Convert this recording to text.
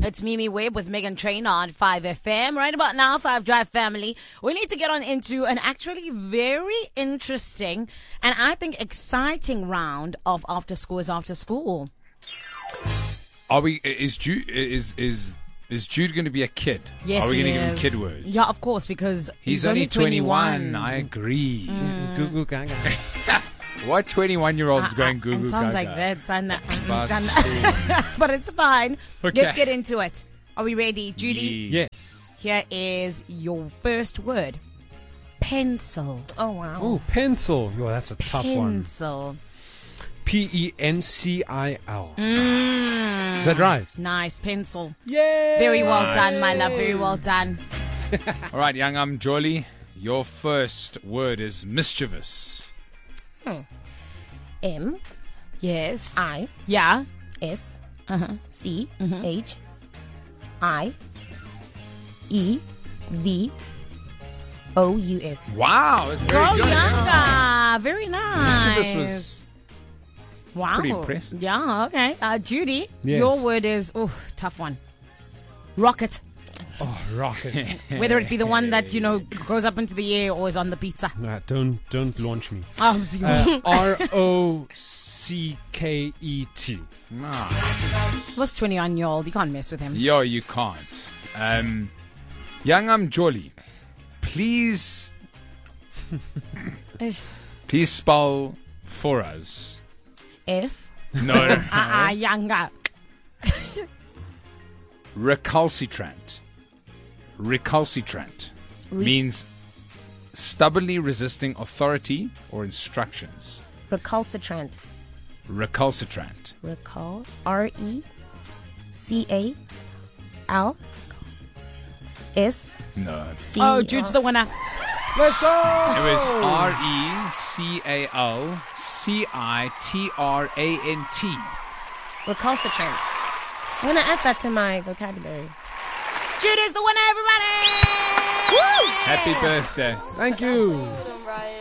It's Mimi Webb with Megan Trainor on 5FM. Right about now, 5 Drive family, we need to get on into an actually very interesting and I think exciting round of After School is After School. Are we? Is Jude going to be a kid? Yes, Are we he going to give him is. kid words? Yeah, of course, because He's only 21. I agree. Goo goo gaga. What 21-year-old's going goo It goo sounds gaga? like that, son. But- But it's fine. Okay. Let's get into it. Are we ready, Judy? Yes. Here is your first word. Pencil. Oh, wow. Oh, pencil. Oh, that's a tough one. Pencil. Pencil. Is that right? Nice, pencil. Yay! Very well done, my love. Very well done. All right, young Jolly, your first word is mischievous. M Yes. I Yeah. S Uh-huh. C H I E V O U S. Wow, that's very Go good. younger. Very nice. Mischievous was wow. pretty impressive. Yeah, okay. Judy, Yes. your word is, tough one. Rocket. Oh, rocket. Whether it be the one that, goes up into the air or is on the pizza. Nah, don't launch me. Oh, Rocket. was 21-year-old. You can't mess with him. Yo, you can't. Young Jolly, please spell for us. F No. Younger. Recalcitrant. Recalcitrant means stubbornly resisting authority or instructions. recalcitrant. Recalcitrant. Recall RECAL S No. C. Oh, Jude's the winner. Let's go! It was RECALCITRANT. recalcitrant. I'm gonna add that to my vocabulary. Jude is the winner, everybody! Happy birthday. Thank you.